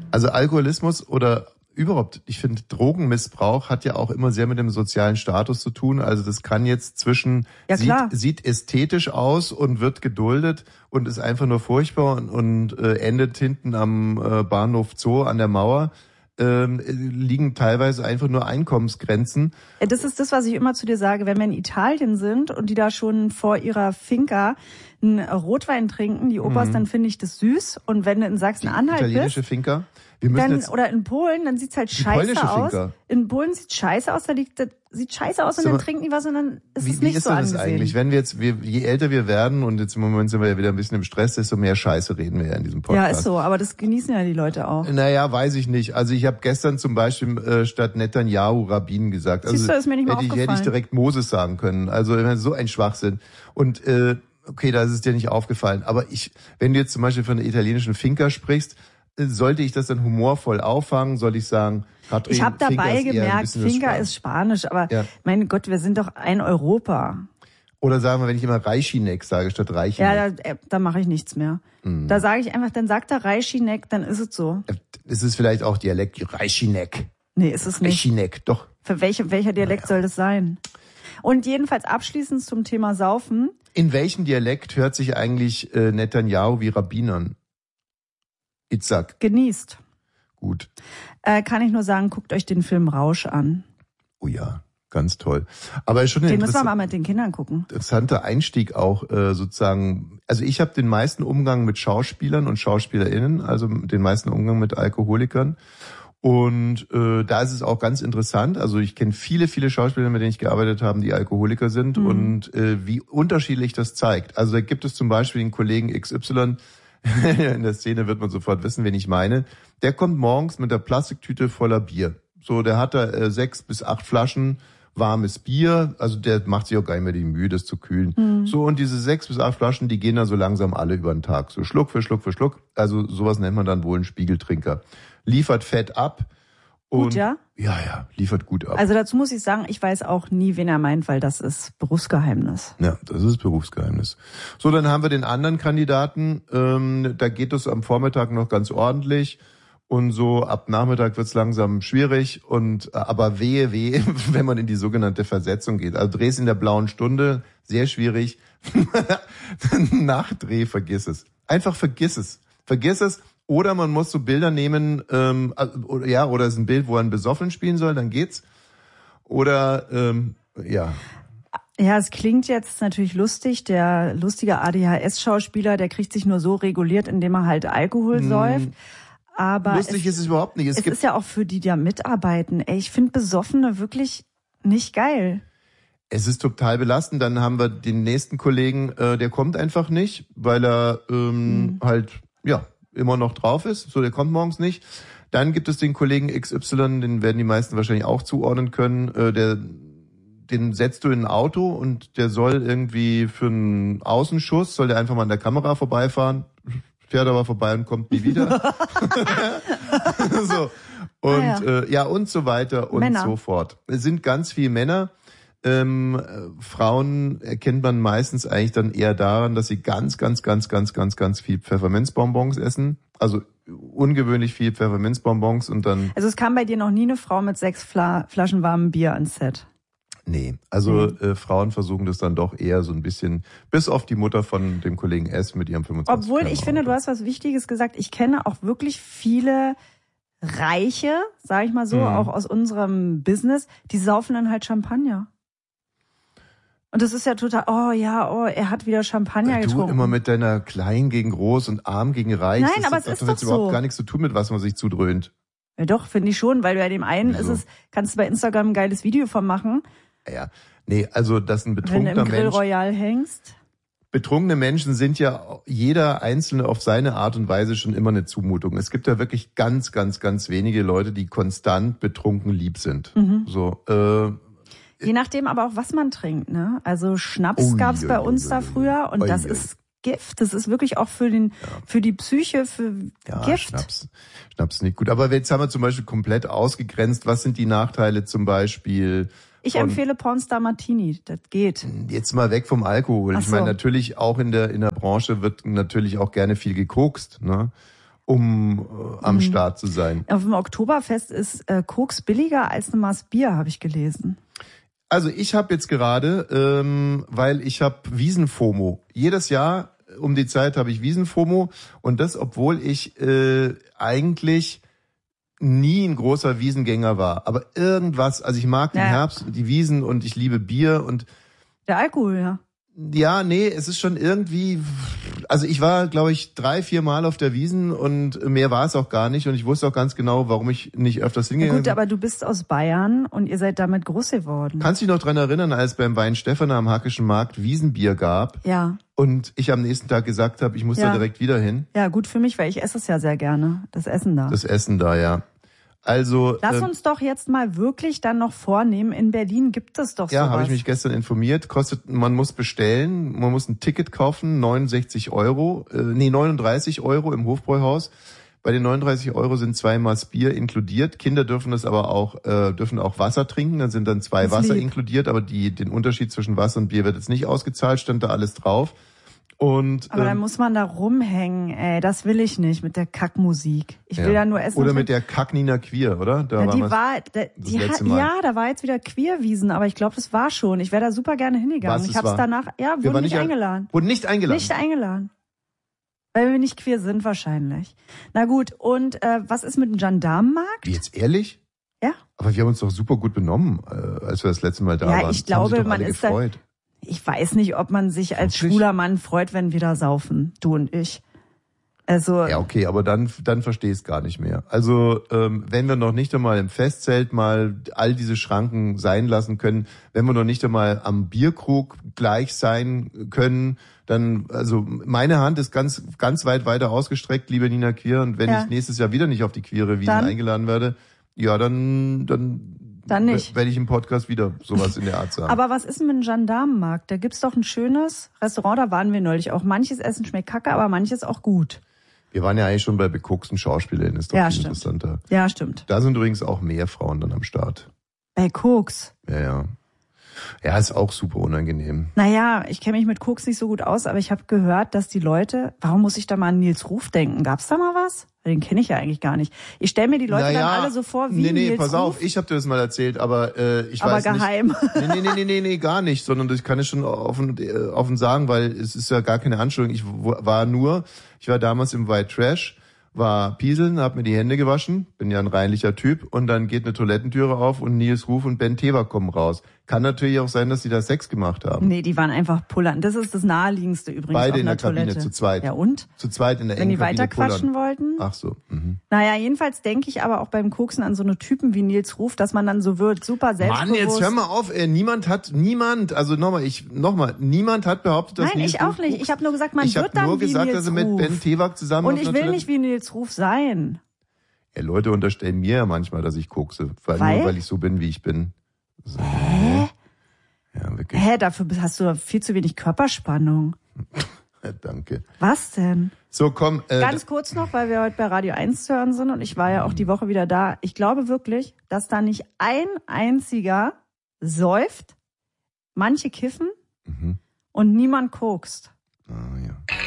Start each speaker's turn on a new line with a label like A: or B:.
A: Also Alkoholismus oder überhaupt, ich finde, Drogenmissbrauch hat ja auch immer sehr mit dem sozialen Status zu tun. Also das kann jetzt sieht ästhetisch aus und wird geduldet und ist einfach nur furchtbar und endet hinten am Bahnhof Zoo an der Mauer. Liegen teilweise einfach nur Einkommensgrenzen.
B: Das ist das, was ich immer zu dir sage. Wenn wir in Italien sind und die da schon vor ihrer Finca einen Rotwein trinken, die Opas, dann finde ich das süß. Und wenn du in Sachsen-Anhalt bist...
A: Italienische Finca?
B: Oder in Polen, dann sieht's halt scheiße aus. Finca. In Polen sieht's scheiße aus, sieht scheiße aus und dann trinken die was und dann ist es nicht so angesehen. Wie ist das eigentlich?
A: Wenn je älter wir werden und jetzt im Moment sind wir ja wieder ein bisschen im Stress, desto mehr Scheiße reden wir ja in diesem Podcast.
B: Ja, ist so, aber das genießen ja die Leute auch.
A: Naja, weiß ich nicht. Also ich habe gestern zum Beispiel statt Netanyahu Rabin gesagt. Also
B: siehst du, ist mir nicht mal aufgefallen.
A: Hätte ich direkt Moses sagen können. Also so ein Schwachsinn. Und okay, da ist es dir nicht aufgefallen. Aber wenn du jetzt zum Beispiel von der italienischen Finca sprichst, sollte ich das dann humorvoll auffangen? Soll ich sagen, Katrin,
B: ich habe dabei
A: Finca
B: gemerkt, Finca ist Spanisch, aber mein Gott, wir sind doch ein Europa.
A: Oder sagen wir, wenn ich immer Reichinek sage statt Reichinek.
B: Ja, da mache ich nichts mehr. Da sage ich einfach, dann sagt er Reichinek, dann ist es so.
A: Es ist vielleicht auch Dialekt, Reichinek.
B: Nee, ist es nicht.
A: Reichinek, doch.
B: Für welcher Dialekt soll das sein? Und jedenfalls abschließend zum Thema Saufen.
A: In welchem Dialekt hört sich eigentlich Netanyahu wie Rabin an? Itzhak.
B: Genießt.
A: Gut.
B: Kann ich nur sagen, guckt euch den Film Rausch an.
A: Oh ja, ganz toll. Aber schon
B: den müssen wir mal mit den Kindern gucken.
A: Interessanter Einstieg auch sozusagen. Also ich habe den meisten Umgang mit Schauspielern und SchauspielerInnen, also den meisten Umgang mit Alkoholikern. Und da ist es auch ganz interessant. Also ich kenne viele, viele Schauspieler, mit denen ich gearbeitet habe, die Alkoholiker sind und wie unterschiedlich das zeigt. Also da gibt es zum Beispiel den Kollegen XY, in der Szene wird man sofort wissen, wen ich meine. Der kommt morgens mit der Plastiktüte voller Bier. So, der hat da 6 bis 8 Flaschen warmes Bier. Also der macht sich auch gar nicht mehr die Mühe, das zu kühlen. So, und diese 6 bis 8 Flaschen, die gehen dann so langsam alle über den Tag. So Schluck für Schluck für Schluck. Also sowas nennt man dann wohl einen Spiegeltrinker. Liefert Fett ab.
B: Gut, ja?
A: Ja, liefert gut ab.
B: Also dazu muss ich sagen, ich weiß auch nie, wen er meint, weil das ist Berufsgeheimnis.
A: Ja, das ist Berufsgeheimnis. So, dann haben wir den anderen Kandidaten. Da geht es am Vormittag noch ganz ordentlich. Und so ab Nachmittag wird's langsam schwierig. Aber wehe, wenn man in die sogenannte Versetzung geht. Also Drehs in der blauen Stunde, sehr schwierig. Nachdreh, vergiss es. Einfach vergiss es. Vergiss es. Oder man muss so Bilder nehmen, oder es ist ein Bild, wo er einen Besoffenen spielen soll, dann geht's. Oder,
B: Ja, es klingt jetzt natürlich lustig. Der lustige ADHS-Schauspieler, der kriegt sich nur so reguliert, indem er halt Alkohol säuft. Aber
A: lustig ist es überhaupt nicht.
B: Es ist ja auch für die, die da mitarbeiten. Ey, ich finde Besoffene wirklich nicht geil.
A: Es ist total belastend. Dann haben wir den nächsten Kollegen, der kommt einfach nicht, weil er immer noch drauf ist. So, der kommt morgens nicht. Dann gibt es den Kollegen XY, den werden die meisten wahrscheinlich auch zuordnen können. Den setzt du in ein Auto und der soll irgendwie für einen Außenschuss, soll der einfach mal an der Kamera vorbeifahren, fährt aber vorbei und kommt nie wieder. So. Und und so weiter und
B: Männer.
A: so fort. Es sind ganz viele Männer. Frauen erkennt man meistens eigentlich dann eher daran, dass sie ganz, ganz, ganz, ganz, ganz, ganz viel Pfefferminzbonbons essen. Also ungewöhnlich viel Pfefferminzbonbons und dann...
B: Also es kam bei dir noch nie eine Frau mit 6 Flaschen warmem Bier ans Set?
A: Nee, also Frauen versuchen das dann doch eher so ein bisschen, bis auf die Mutter von dem Kollegen S mit ihrem 25.
B: Obwohl, ich finde, du hast was Wichtiges gesagt. Ich kenne auch wirklich viele Reiche, sage ich mal so, auch aus unserem Business, die saufen dann halt Champagner. Und das ist ja total, er hat wieder Champagner getrunken.
A: Du immer mit deiner Klein gegen Groß und Arm gegen Reich.
B: Nein, aber es ist doch so.
A: Überhaupt gar nichts zu tun mit, was man sich zudröhnt.
B: Ja doch, finde ich schon, weil bei dem einen kannst du bei Instagram ein geiles Video von machen.
A: Ja, nee, also das ein betrunkener Mensch.
B: Wenn du im Grill Royal hängst.
A: Betrunkene Menschen sind ja jeder Einzelne auf seine Art und Weise schon immer eine Zumutung. Es gibt ja wirklich ganz, ganz, ganz wenige Leute, die konstant betrunken lieb sind. So,
B: je nachdem aber auch, was man trinkt, ne? Also Schnaps gab's bei uns da früher und das ist Gift. Das ist wirklich auch für die Psyche, für Gift.
A: Schnaps nicht gut. Aber jetzt haben wir zum Beispiel komplett ausgegrenzt. Was sind die Nachteile zum Beispiel?
B: Ich empfehle Pornstar Martini. Das geht.
A: Jetzt mal weg vom Alkohol.
B: Ach so.
A: Ich meine, natürlich auch in der Branche wird natürlich auch gerne viel gekokst, ne? um am Start zu sein.
B: Auf dem Oktoberfest ist Koks billiger als ein Maß Bier, habe ich gelesen.
A: Also ich habe jetzt gerade, weil ich habe Wiesen-FOMO. Jedes Jahr um die Zeit habe ich Wiesen-FOMO und das, obwohl ich eigentlich nie ein großer Wiesengänger war. Aber irgendwas, also ich mag den Herbst und die Wiesen und ich liebe Bier und...
B: Der Alkohol, ja.
A: Ja, nee, es ist schon irgendwie, also ich war, glaube ich, 3-4 Mal auf der Wiesn und mehr war es auch gar nicht und ich wusste auch ganz genau, warum ich nicht öfters hingegangen bin.
B: Gut, aber du bist aus Bayern und ihr seid damit groß geworden.
A: Kannst du dich noch dran erinnern, als beim Weinstefan am Hackischen Markt Wiesenbier gab?
B: Ja.
A: Und ich am nächsten Tag gesagt habe, ich muss da direkt wieder hin?
B: Ja, gut für mich, weil ich esse es ja sehr gerne, das Essen da.
A: Das Essen da, ja. Also
B: lass uns doch jetzt mal wirklich dann noch vornehmen, in Berlin gibt es doch sowas.
A: Ja, habe ich mich gestern informiert. Man muss bestellen, man muss ein Ticket kaufen, 39 Euro im Hofbräuhaus. Bei den 39 Euro sind 2 Maß Bier inkludiert. Kinder dürfen das aber auch, dürfen auch Wasser trinken, dann sind dann 2 Wasser inkludiert, aber den Unterschied zwischen Wasser und Bier wird jetzt nicht ausgezahlt, stand da alles drauf. Und,
B: aber dann muss man da rumhängen, ey, das will ich nicht mit der Kackmusik. Ich will ja nur essen.
A: Oder mit der Kack-Nina Queer, oder? Da
B: da war jetzt wieder Queerwiesen, aber ich glaube, das war schon. Ich wäre da super gerne hingegangen. Ich habe es danach, wurden nicht eingeladen.
A: Wurden nicht eingeladen?
B: Nicht eingeladen. Weil wir nicht queer sind wahrscheinlich. Na gut, und was ist mit dem Gendarmenmarkt?
A: Wie, jetzt ehrlich?
B: Ja.
A: Aber wir haben uns doch super gut benommen, als wir das letzte Mal da waren.
B: Ja, ich glaube, man ist da. Ich weiß nicht, ob man sich als schwuler Mann freut, wenn wir da saufen, du und ich. Also
A: ja, okay, aber dann verstehe ich es gar nicht mehr. Also wenn wir noch nicht einmal im Festzelt mal all diese Schranken sein lassen können, wenn wir noch nicht einmal am Bierkrug gleich sein können, dann, also meine Hand ist ganz ganz weit weiter ausgestreckt, liebe Nina Queer, und wenn ich nächstes Jahr wieder nicht auf die queere Wiesn eingeladen werde, ja, dann nicht. Werde ich im Podcast wieder sowas in der Art sagen.
B: Aber was ist denn mit dem Gendarmenmarkt? Da gibt's doch ein schönes Restaurant, da waren wir neulich auch. Manches Essen schmeckt kacke, aber manches auch gut.
A: Wir waren ja eigentlich schon bei bekoksten Schauspielern, ist doch viel interessanter.
B: Ja, stimmt.
A: Da sind übrigens auch mehr Frauen dann am Start.
B: Bei Koks?
A: Ja. Ja, ist auch super unangenehm.
B: Naja, ich kenne mich mit Koks nicht so gut aus, aber ich habe gehört, dass die Leute, warum muss ich da mal an Nils Ruf denken? Gab's da mal was? Den kenne ich ja eigentlich gar nicht. Ich stelle mir die Leute dann alle so vor wie Nils Ruf.
A: Pass auf, ich habe dir das mal erzählt, aber ich
B: aber
A: weiß
B: geheim.
A: nicht. Nee, gar nicht, sondern das kann ich schon offen sagen, weil es ist ja gar keine Anschuldigung. Ich war damals im White Trash, war pieseln, hab mir die Hände gewaschen, bin ja ein reinlicher Typ, und dann geht eine Toilettentüre auf und Nils Ruf und Ben Tewa kommen raus. Kann natürlich auch sein, dass die da Sex gemacht haben.
B: Nee, die waren einfach pullern. Das ist das Naheliegendste übrigens.
A: Beide in der
B: Kabine,
A: zu zweit.
B: Ja, und?
A: Zu zweit in der
B: engen
A: Kabine.
B: Wenn die weiter quatschen wollten?
A: Ach so. Mhm.
B: Naja, jedenfalls denke ich aber auch beim Koksen an so eine Typen wie Nils Ruf, dass man dann so wird, super selbstbewusst.
A: Mann, jetzt hör mal auf, niemand hat behauptet, dass
B: Nein,
A: Nils
B: ich auch
A: Ruf
B: nicht. Ich habe nur gesagt, man wird dann wie Nils Ruf. Ich habe nur gesagt, dass er mit Ben Tewak zusammen
A: und
B: ich will nicht wie Nils Ruf sein.
A: Ja, Leute unterstellen mir ja manchmal, dass ich kokse, nur weil ich so bin, wie ich bin. So,
B: hä?
A: Ja, wirklich.
B: Hä, dafür hast du viel zu wenig Körperspannung.
A: Danke.
B: Was denn?
A: So, komm.
B: Ganz kurz noch, weil wir heute bei Radio 1 zu hören sind und ich war ja auch die Woche wieder da. Ich glaube wirklich, dass da nicht ein einziger säuft, manche kiffen und niemand kokst.
A: Ah, ja.